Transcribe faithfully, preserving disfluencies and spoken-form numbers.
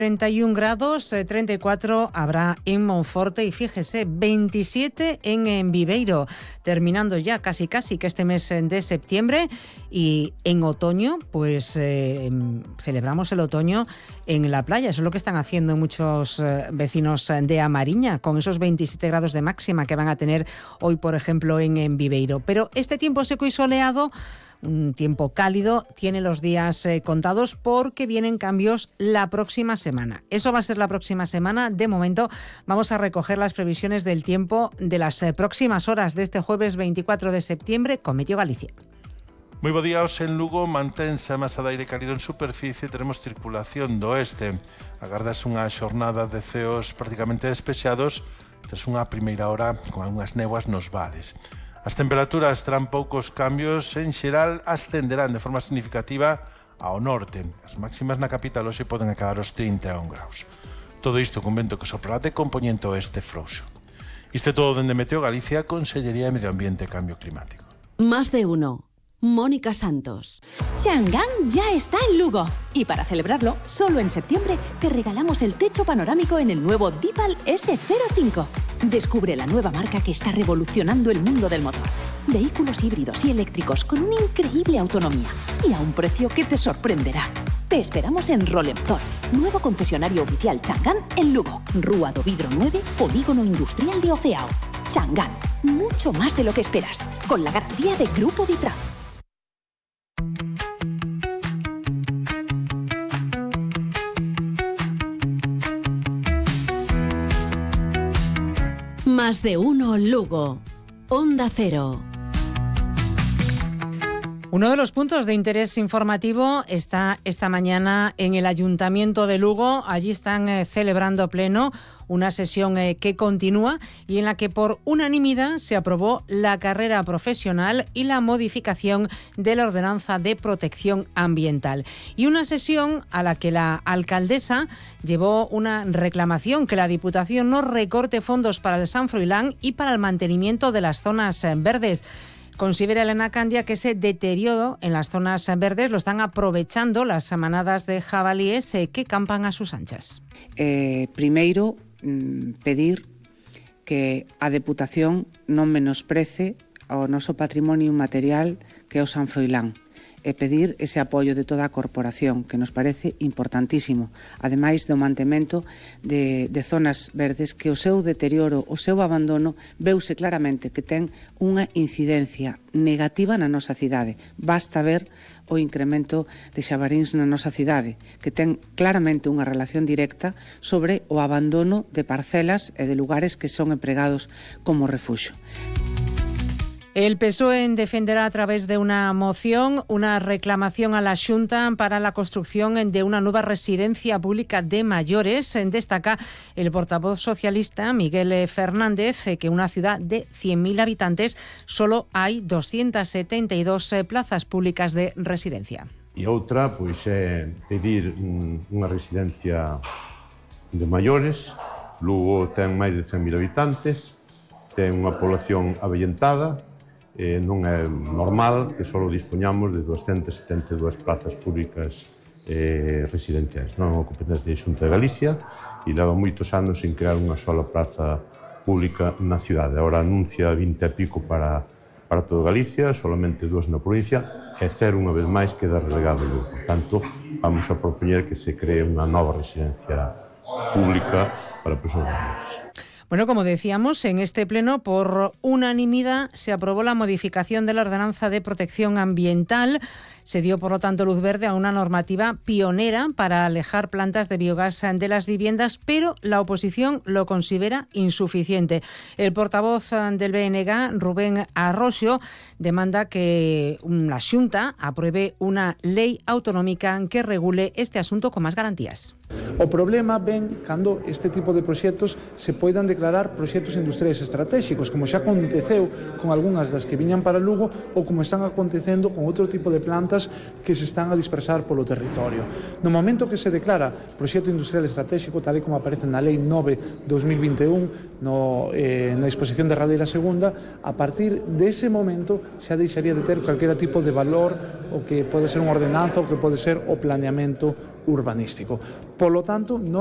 treinta y un grados, treinta y cuatro habrá en Monforte y fíjese, veintisiete en, en Viveiro, terminando ya casi casi que este mes de septiembre, y en otoño pues eh, celebramos el otoño en la playa. Eso es lo que están haciendo muchos eh, vecinos de Amariña con esos veintisiete grados de máxima que van a tener hoy, por ejemplo, en, en Viveiro. Pero este tiempo seco y soleado, un tiempo cálido, tiene los días eh, contados porque vienen cambios la próxima semana. Eso va a ser la próxima semana. De momento vamos a recoger las previsiones del tiempo de las eh, próximas horas de este jueves veinticuatro de septiembre con Meteo Galicia. Moi bo día, en Lugo mantense a masa de aire cálido en superficie, teremos circulación do oeste. Agardas unha xornada de ceos prácticamente despexados tras unha primeira hora con algunhas néboas nos vales. As temperaturas terán poucos cambios, en xeral ascenderán de forma significativa ao norte. As máximas na capital hoxe poden acabar os trinta e un graus. Todo isto con vento que soprará de compoñente oeste frouxo. Isto é todo dende Meteo Galicia, Consellería de Medio Ambiente e Cambio Climático. Más de uno. Mónica Santos. Chang'an ya está en Lugo. Y para celebrarlo, solo en septiembre te regalamos el techo panorámico en el nuevo Dipal ese cero cinco. Descubre la nueva marca que está revolucionando el mundo del motor. Vehículos híbridos y eléctricos con una increíble autonomía y a un precio que te sorprenderá. Te esperamos en Rolemotor, nuevo concesionario oficial Chang'an en Lugo. Rúa do Vidro nueve, Polígono Industrial de Oceao. Chang'an, mucho más de lo que esperas, con la garantía de Grupo Vitra. Más de uno Lugo. Onda Cero. Uno de los puntos de interés informativo está esta mañana en el Ayuntamiento de Lugo. Allí están eh, celebrando pleno una sesión eh, que continúa y en la que por unanimidad se aprobó la carrera profesional y la modificación de la ordenanza de protección ambiental. Y una sesión a la que la alcaldesa llevó una reclamación, que la Diputación no recorte fondos para el San Froilán y para el mantenimiento de las zonas eh, verdes. Considera Elena Candia que ese deterioro en las zonas verdes lo están aprovechando las manadas de jabalíes eh, que campan a sus anchas. Eh, primeiro, mm, pedir que a Deputación non menosprece o noso patrimonio material que é o San Froilán, e pedir ese apoio de toda a corporación, que nos parece importantísimo, ademais do mantemento de, de zonas verdes, que o seu deterioro, o seu abandono, veuse claramente que ten unha incidencia negativa na nosa cidade. Basta ver o incremento de xabaríns na nosa cidade, que ten claramente unha relación directa sobre o abandono de parcelas e de lugares que son empregados como refuxo. El P S O E defenderá a través de una moción una reclamación a la Xunta para la construcción de una nueva residencia pública de mayores. Destaca el portavoz socialista Miguel Fernández que en una ciudad de cien mil habitantes solo hay doscientas setenta y dos plazas públicas de residencia. E outra, pois, é pedir unha residencia de maiores. Lugo ten máis de cen mil habitantes, ten unha población avellentada. Eh, non é normal que só dispoñamos de doscientas setenta e dúas plazas públicas eh, residenciais. Non é unha competencia de Xunta de Galicia e leva moitos anos sin crear unha sola plaza pública na cidade. Agora anuncia vinte e pico para, para toda Galicia, solamente dúas na provincia, e cero unha vez máis queda relegado Lugo. Por tanto, vamos a propoñer que se cree unha nova residencia pública para persoas maiores. Bueno, como decíamos, en este pleno por unanimidad se aprobó la modificación de la ordenanza de protección ambiental. Se dio, por lo tanto, luz verde a una normativa pionera para alejar plantas de biogás de las viviendas, pero la oposición lo considera insuficiente. El portavoz del B N G, Rubén Arroxo, demanda que la Xunta apruebe una ley autonómica que regule este asunto con más garantías. O problema ven cando este tipo de proxectos se poidan declarar proxectos industriais estratégicos, como xa aconteceu con algunhas das que viñan para Lugo ou como están acontecendo con outro tipo de plantas que se están a dispersar polo territorio. No momento que se declara proxecto industrial estratégico, tal e como aparece na Lei nove barra dos mil vinte e un, no, eh, na disposición derradeira segunda, a partir dese momento xa deixaría de ter calquera tipo de valor o que pode ser unha ordenanza ou que pode ser o planeamento urbanístico. Por lo tanto, no